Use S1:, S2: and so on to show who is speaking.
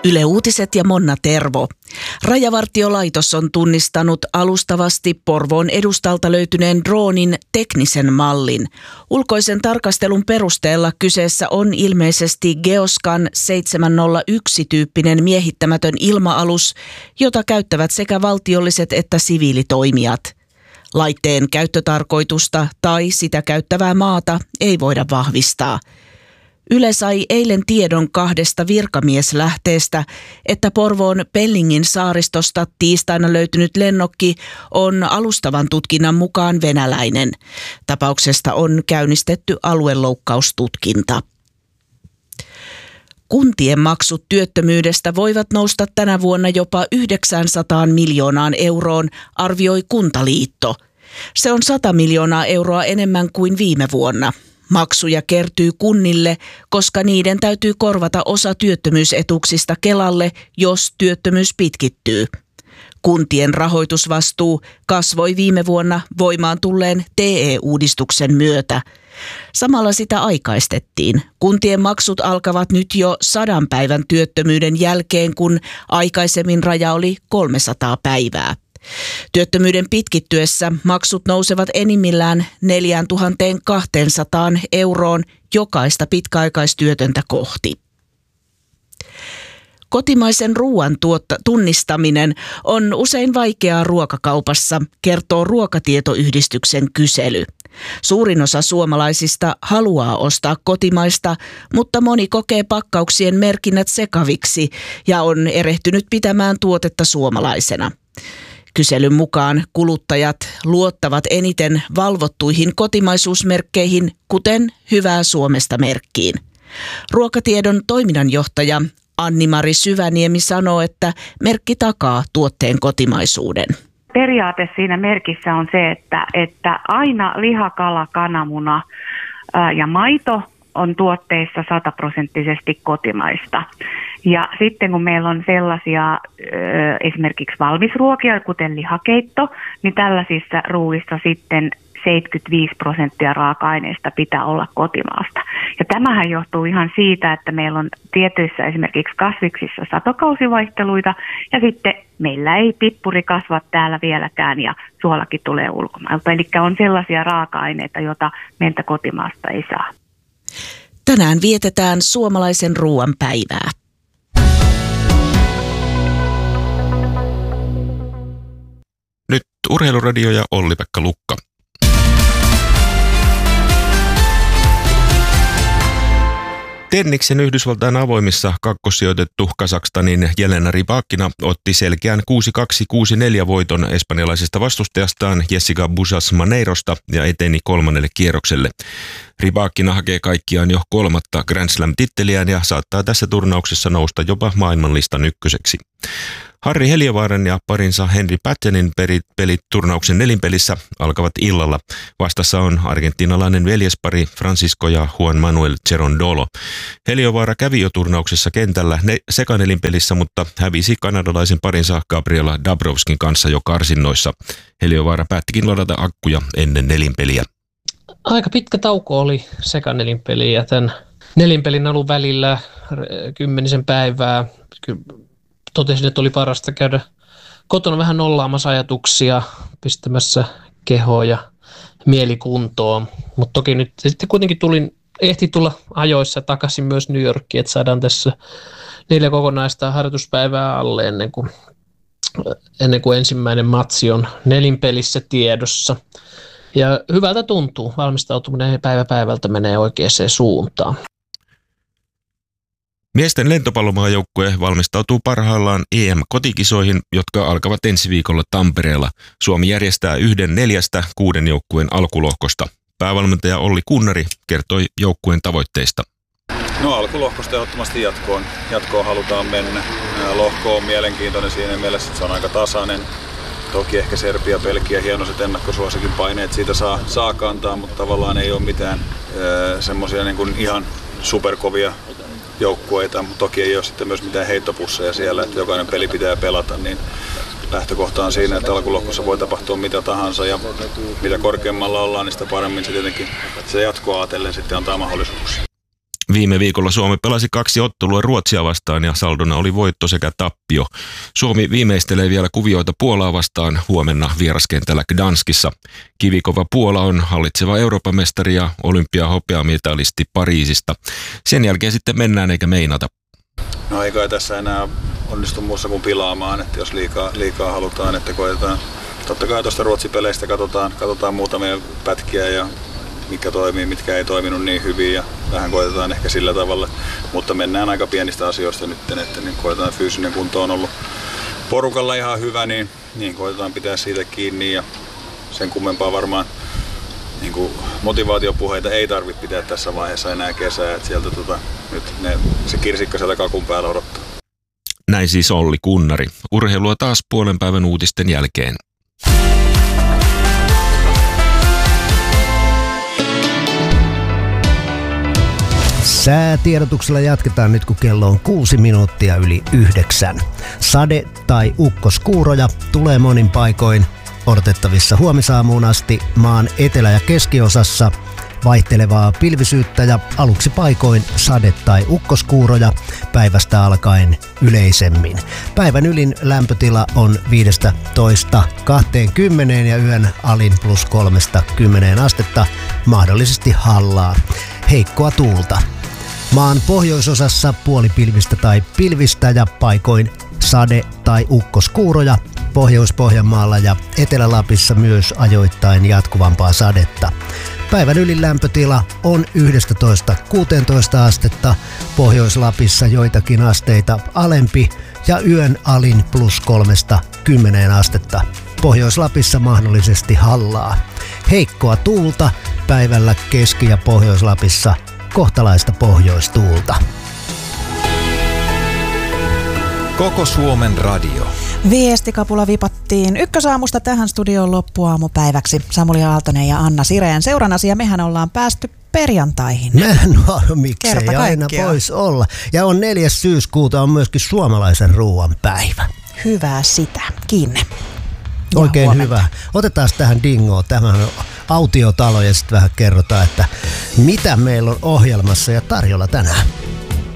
S1: Yle Uutiset ja Monna Tervo. Rajavartiolaitos on tunnistanut alustavasti Porvoon edustalta löytyneen droonin teknisen mallin. Ulkoisen tarkastelun perusteella kyseessä on ilmeisesti Geoscan 701-tyyppinen miehittämätön ilma-alus, jota käyttävät sekä valtiolliset että siviilitoimijat. Laitteen käyttötarkoitusta tai sitä käyttävää maata ei voida vahvistaa. Yle sai eilen tiedon 2 virkamieslähteestä, että Porvoon Pellingin saaristosta tiistaina löytynyt lennokki on alustavan tutkinnan mukaan venäläinen. Tapauksesta on käynnistetty alueloukkaustutkinta. Kuntien maksut työttömyydestä voivat nousta tänä vuonna jopa 900 miljoonaan euroon, arvioi Kuntaliitto. Se on 100 miljoonaa euroa enemmän kuin viime vuonna. Maksuja kertyy kunnille, koska niiden täytyy korvata osa työttömyysetuuksista Kelalle, jos työttömyys pitkittyy. Kuntien rahoitusvastuu kasvoi viime vuonna voimaan tulleen TE-uudistuksen myötä. Samalla sitä aikaistettiin. Kuntien maksut alkavat nyt jo 100 päivän työttömyyden jälkeen, kun aikaisemmin raja oli 300 päivää. Työttömyyden pitkittyessä maksut nousevat enimmillään 4 200 euroon jokaista pitkäaikaistyötöntä kohti. Kotimaisen ruoan tunnistaminen on usein vaikeaa ruokakaupassa, kertoo Ruokatietoyhdistyksen kysely. Suurin osa suomalaisista haluaa ostaa kotimaista, mutta moni kokee pakkauksien merkinnät sekaviksi ja on erehtynyt pitämään tuotetta suomalaisena. Kyselyn mukaan kuluttajat luottavat eniten valvottuihin kotimaisuusmerkkeihin, kuten Hyvää Suomesta -merkkiin. Ruokatiedon toiminnanjohtaja Anni-Mari Syväniemi sanoo, että merkki takaa tuotteen kotimaisuuden.
S2: Periaate siinä merkissä on se, että aina liha, kala, kananmuna ja maito on tuotteissa 100% kotimaista. Ja sitten kun meillä on sellaisia esimerkiksi valmisruokia, kuten lihakeitto, niin tällaisissa ruuissa sitten 75% raaka-aineista pitää olla kotimaasta. Ja tämähän johtuu ihan siitä, että meillä on tietyissä esimerkiksi kasviksissa satokausivaihteluita ja sitten meillä ei pippuri kasva täällä vieläkään ja suolakin tulee ulkomailta. Eli on sellaisia raaka-aineita, joita meiltä kotimaasta ei saa.
S1: Tänään vietetään suomalaisen ruoan päivää.
S3: Nyt Urheiluradio ja Olli-Pekka Lukka. Tenniksen Yhdysvaltain avoimissa kakkossijoitettu Kazakstanin Jelena Rybakina otti selkeän 6-2-6-4 voiton espanjalaisesta vastustajastaan Jessica Bujas-Maneirosta ja eteni 3. kierrokselle. Rybakina hakee kaikkiaan jo 3. Grand Slam-titteliään ja saattaa tässä turnauksessa nousta jopa maailmanlistan ykköseksi. Harri Heliövaaran ja parinsa Henri Pattenin pelit turnauksen nelinpelissä alkavat illalla. Vastassa on argentiinalainen veljespari Francisco ja Juan Manuel Cerundolo. Heliovaara kävi jo turnauksessa kentällä sekanelinpelissä, mutta hävisi kanadalaisen parinsa Gabriela Dabrowskin kanssa jo karsinnoissa. Heliovaara päättikin ladata akkuja ennen nelinpeliä.
S4: Aika pitkä tauko oli sekanelinpeli ja tämän nelinpelin alun välillä 10 päivää. Totesin, että oli parasta käydä kotona vähän nollaamassa ajatuksia, pistämässä kehoa ja mielikuntoon. Mutta toki nyt sitten kuitenkin ehti tulla ajoissa takaisin myös New Yorkiin, että saadaan tässä 4 kokonaista harjoituspäivää alle ennen kuin ensimmäinen matsi on nelinpelissä tiedossa. Ja hyvältä tuntuu, valmistautuminen päivä päivältä menee oikeaan suuntaan.
S3: Miesten lentopallomaajoukkue valmistautuu parhaillaan EM-kotikisoihin, jotka alkavat ensi viikolla Tampereella. Suomi järjestää 1 4 6 joukkueen alkulohkosta. Päävalmentaja Olli Kunnari kertoi joukkueen tavoitteista.
S5: No alkulohkosta ehdottomasti jatkoon halutaan mennä. Lohko on mielenkiintoinen siinä mielessä, että se on aika tasainen. Toki ehkä Serbia, Belgia, hienoiset ennakkosuosikin paineet siitä saa kantaa, mutta tavallaan ei ole mitään semmoisia niin kuin ihan superkovia joukkueita, mutta toki ei ole sitten myös mitään heittopusseja siellä, että jokainen peli pitää pelata, niin lähtökohta on siinä, että alkulohkossa voi tapahtua mitä tahansa ja mitä korkeammalla ollaan, niin sitä paremmin se tietenkin se jatkoa ajatellen sitten antaa mahdollisuuksia.
S3: Viime viikolla Suomi pelasi 2 ottelua Ruotsia vastaan ja saldona oli voitto sekä tappio. Suomi viimeistelee vielä kuvioita Puolaa vastaan huomenna vieraskentällä Gdanskissa. Kivikova Puola on hallitseva Euroopan mestari ja olympiahopeamitalisti Pariisista. Sen jälkeen sitten mennään eikä meinata.
S5: No ei kai tässä enää onnistu muussa kuin pilaamaan, että jos liikaa halutaan, että koetetaan. Totta kai tuosta Ruotsi-peleistä katsotaan muutamia pätkiä ja mitkä toimii, mitkä ei toiminut niin hyvin ja vähän koetetaan ehkä sillä tavalla. Mutta mennään aika pienistä asioista nyt, että niin koetetaan fyysinen kunto on ollut porukalla ihan hyvä, niin koetetaan pitää siitä kiinni ja sen kummempaa varmaan niin kuin motivaatiopuheita ei tarvitse pitää tässä vaiheessa enää kesää, että sieltä nyt se kirsikka sieltä kakun päällä odottaa.
S3: Näin siis Olli Kunnari. Urheilua taas puolen päivän uutisten jälkeen.
S6: Säätiedotuksella jatketaan nyt, kun kello on 6 minuuttia yli 9. Sade- tai ukkoskuuroja tulee monin paikoin odotettavissa huomisaamuun asti maan etelä- ja keskiosassa. Vaihtelevaa pilvisyyttä ja aluksi paikoin sade- tai ukkoskuuroja päivästä alkaen yleisemmin. Päivän ylin lämpötila on 15–20 ja yön alin +3–10 astetta, mahdollisesti hallaa. Heikkoa tuulta. Maan pohjoisosassa puolipilvistä tai pilvistä ja paikoin sade- tai ukkoskuuroja. Pohjois-Pohjanmaalla ja Etelä-Lapissa myös ajoittain jatkuvampaa sadetta. Päivän ylin lämpötila on 11–16 astetta, Pohjois-Lapissa joitakin asteita alempi ja yön alin +3–10 astetta. Pohjois-Lapissa mahdollisesti hallaa. Heikkoa tuulta, päivällä Keski- ja Pohjois-Lapissa kohtalaista pohjoistuulta.
S7: Koko Suomen radio.
S8: Viestikapula vipattiin Ykkösaamusta tähän studioon loppuaamupäiväksi. Samuli Aaltonen ja Anna Sireen seurannasi ja mehän ollaan päästy perjantaihin.
S6: No, miksei aina pois olla. Ja on 4. syyskuuta on myöskin suomalaisen ruoan päivä.
S8: Hyvää sitä. Kiinni.
S6: Oikein huomenta. Hyvä. Otetaan tähän dingoon. Tämä on autiotalo ja sitten vähän kerrotaan, että mitä meillä on ohjelmassa ja tarjolla tänään.